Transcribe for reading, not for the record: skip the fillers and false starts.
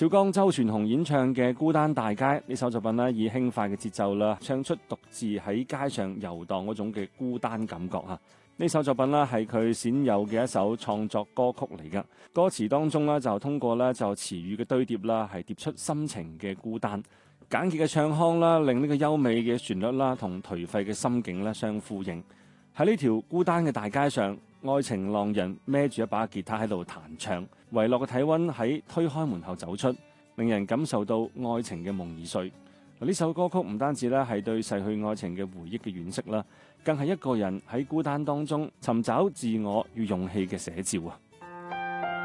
小剛周傳雄演唱嘅《孤單大街》呢首作品呢，以輕快嘅節奏啦，唱出獨自喺街上遊蕩嗰種嘅孤單感覺嚇。呢首作品呢，係佢鮮有嘅一首創作歌曲嚟㗎。歌詞當中呢，就通過呢就詞語嘅堆疊啦，係疊出心情嘅孤單。簡潔嘅唱腔啦，令呢個優美嘅旋律啦，同頹廢嘅心境咧相呼應。喺呢條孤單嘅大街上，愛情浪人孭住一把吉他喺度彈唱，遺落嘅體溫喺推開門後走出，令人感受到愛情嘅夢已碎。呢首歌曲唔單止咧係對逝去愛情嘅回憶嘅惋惜啦，更係一個人喺孤單當中尋找自我與勇氣嘅寫照啊！